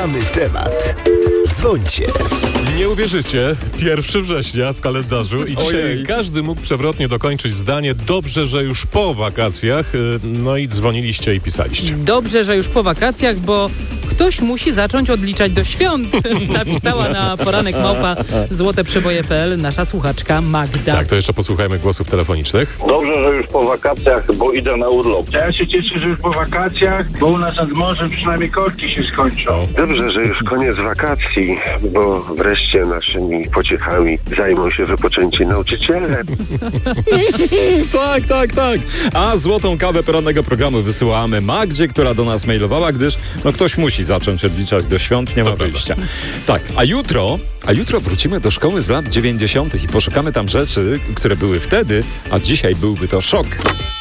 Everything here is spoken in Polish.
Mamy temat. Dzwońcie. Nie uwierzycie, 1 września w kalendarzu i dzisiaj Ojej. każdy mógł przewrotnie dokończyć zdanie dobrze, że już po wakacjach. No i dzwoniliście i pisaliście. Dobrze, że już po wakacjach, bo ktoś musi zacząć odliczać do świąt. Napisała na poranek małpa złoteprzeboje.pl nasza słuchaczka Magda. Tak, to jeszcze posłuchajmy głosów telefonicznych. Dobrze, że już po wakacjach, bo idę na urlop. Ja się cieszę, że już po wakacjach, bo u nas nad morzem przynajmniej korki się skończą. Dobrze, że już koniec wakacji, bo wreszcie naszymi pociechami zajmą się wypoczęci nauczyciele. Tak. A złotą kawę porannego programu wysyłamy Magdzie, która do nas mailowała, gdyż ktoś musi zacząć odliczać do świąt, nie ma wyjścia. Tak, a jutro wrócimy do szkoły z lat 90. i poszukamy tam rzeczy, które były wtedy, a dzisiaj byłby to szok.